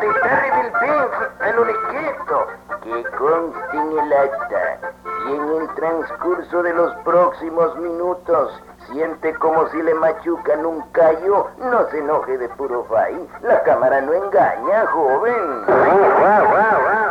The Terrible Pig, el uniquito. Que conste en el acta. Y en el transcurso de los próximos minutos siente como si le machucan un callo, no se enoje de puro fai. La cámara no engaña, joven.